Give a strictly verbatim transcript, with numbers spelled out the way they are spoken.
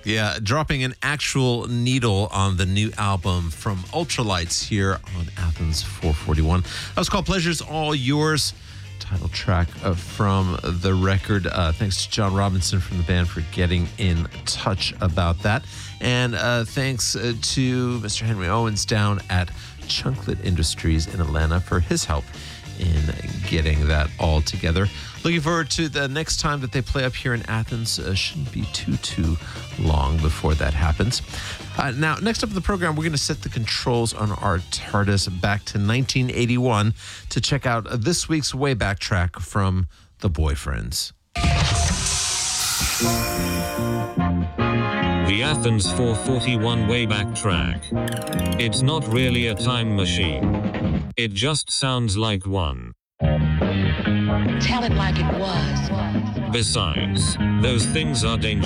Yeah, dropping an actual needle on the new album from Ultralights here on Athens four forty-one. That was called Pleasure's All Yours, title track uh, from the record. Uh, thanks to John Robinson from the band for getting in touch about that. And uh, thanks uh, to Mister Henry Owens down at Chunklet Industries in Atlanta for his help in getting that all together. Looking forward to the next time that they play up here in Athens. Uh, shouldn't be too, too long before that happens. Uh, now, next up in the program, we're going to set the controls on our TARDIS back to nineteen eighty-one to check out uh, this week's Wayback track from The Boyfriends. The Athens four forty-one Wayback track. It's not really a time machine. It just sounds like one. Tell it like it was. Besides, those things are dangerous.